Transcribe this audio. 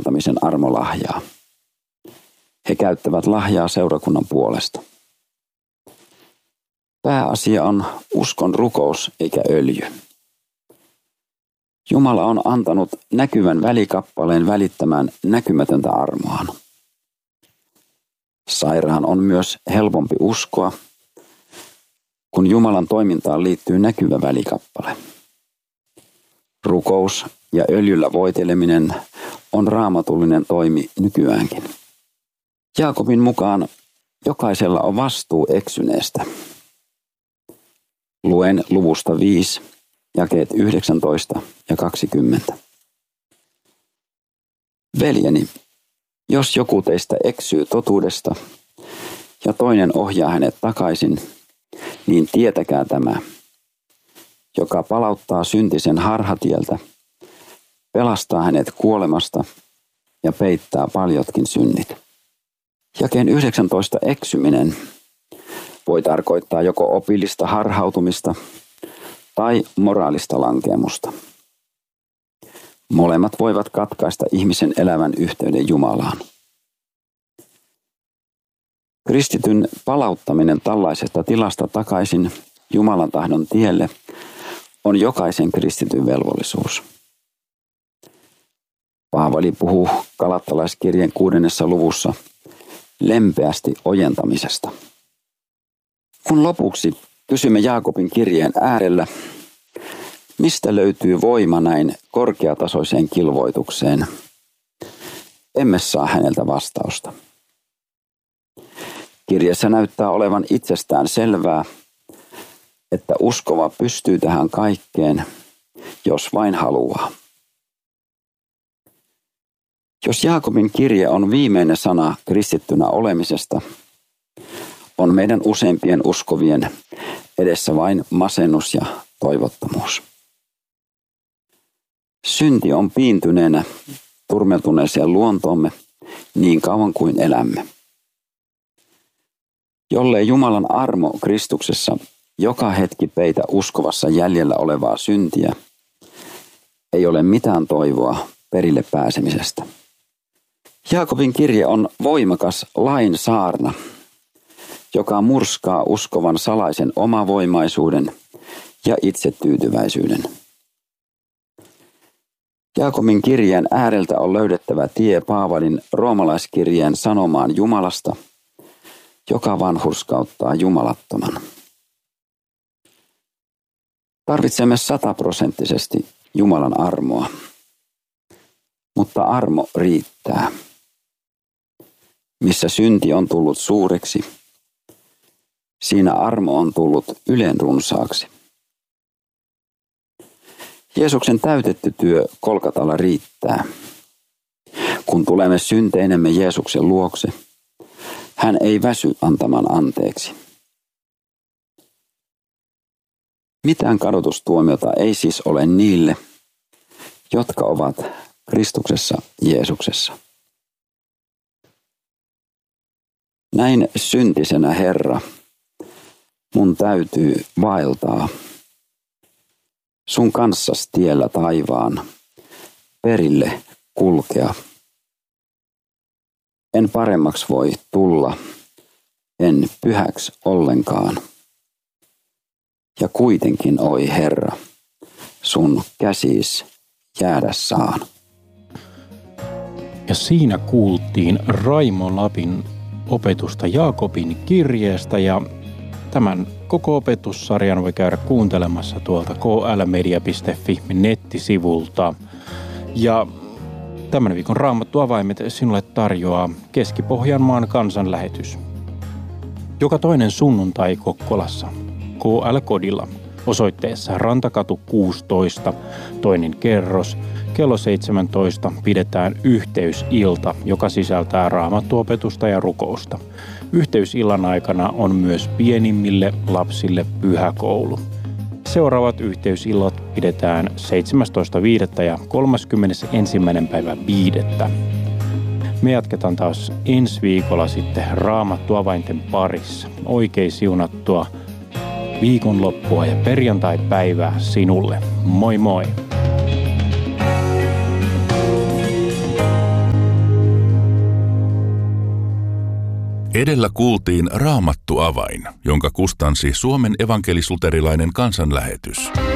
soveltamisen armolahjaa. He käyttävät lahjaa seurakunnan puolesta. Pääasia on uskon rukous eikä öljy. Jumala on antanut näkyvän välikappaleen välittämään näkymätöntä armoaan. Sairaan on myös helpompi uskoa, kun Jumalan toimintaan liittyy näkyvä välikappale. Rukous ja öljyllä voiteleminen on raamatullinen toimi nykyäänkin. Jaakobin mukaan jokaisella on vastuu eksyneestä. Luen luvusta 5, jakeet 19 ja 20. Veljeni, jos joku teistä eksyy totuudesta ja toinen ohjaa hänet takaisin, niin tietäkää tämä, joka palauttaa syntisen harhatieltä, pelastaa hänet kuolemasta ja peittää paljotkin synnit. Jakeen 19 eksyminen voi tarkoittaa joko opillista harhautumista tai moraalista lankeemusta. Molemmat voivat katkaista ihmisen elämän yhteyden Jumalaan. Kristityn palauttaminen tällaisesta tilasta takaisin Jumalan tahdon tielle on jokaisen kristityn velvollisuus. Paavali puhuu Galattalaiskirjeen 6. luvussa lempeästi ojentamisesta. Kun lopuksi kysymme Jaakobin kirjeen äärellä, mistä löytyy voima näin korkeatasoiseen kilvoitukseen, emme saa häneltä vastausta. Kirjassa näyttää olevan itsestään selvää, että uskova pystyy tähän kaikkeen, jos vain haluaa. Jos Jaakobin kirje on viimeinen sana kristittynä olemisesta, on meidän useimpien uskovien edessä vain masennus ja toivottomuus. Synti on piintyneenä turmeltuneeseen luontoomme niin kauan kuin elämme. Jollei Jumalan armo Kristuksessa joka hetki peitä uskovassa jäljellä olevaa syntiä, ei ole mitään toivoa perille pääsemisestä. Jaakobin kirje on voimakas lain saarna, joka murskaa uskovan salaisen omavoimaisuuden ja itsetyytyväisyyden. Jaakobin kirjeen ääreltä on löydettävä tie Paavalin roomalaiskirjeen sanomaan Jumalasta, joka vanhurskauttaa jumalattoman. Tarvitsemme 100% Jumalan armoa, mutta armo riittää. Missä synti on tullut suureksi, siinä armo on tullut ylen runsaaksi. Jeesuksen täytetty työ Kolkatalla riittää. Kun tulemme synteinemme Jeesuksen luokse, hän ei väsy antamaan anteeksi. Mitään kadotustuomiota ei siis ole niille, jotka ovat Kristuksessa Jeesuksessa. Näin syntisenä, Herra, mun täytyy vaeltaa sun kanssas tiellä taivaan, perille kulkea. En paremmaksi voi tulla, en pyhäksi ollenkaan. Ja kuitenkin, oi Herra, sun käsis jäädä saan. Ja siinä kuultiin Raimo Lapin opetusta Jaakobin kirjeestä, ja tämän koko opetussarjan voi käydä kuuntelemassa tuolta klmedia.fi nettisivulta. Ja tämän viikon Raamattu avaimet sinulle tarjoaa Keski-Pohjanmaan kansanlähetys. Joka toinen sunnuntai Kokkolassa, KL-kodilla, osoitteessa Rantakatu 16, toinen kerros. Kello 17 pidetään yhteysilta, joka sisältää raamattuopetusta ja rukousta. Yhteysillan aikana on myös pienimmille lapsille pyhäkoulu. Seuraavat yhteysillat pidetään 17.5. ja 31.5. Me jatketaan taas ensi viikolla sitten raamattuavainten parissa. Oikein siunattua viikonloppua ja perjantai-päivää sinulle. Moi moi! Edellä kuultiin Raamattu avain, jonka kustansi Suomen evankelis-luterilainen kansanlähetys.